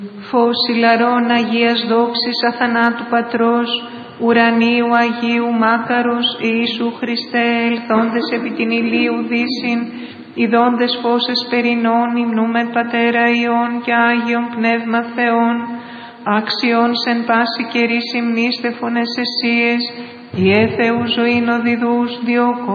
Φως ηλαρών Αγίας δόξης αθανάτου Πατρός, ουρανίου Αγίου Μάκαρος Ιησού Χριστέ, ελθόντες επί την ηλίου δύσιν, ειδώντες φως εσπερινών, υμνούμεν Πατέρα Υιόν και Άγιον Πνεύμα Θεόν, άξιον εν πάση καιρή υμνήστε φωνές εσίες, ιε Θεού ζωήν οδηδούς διώκω.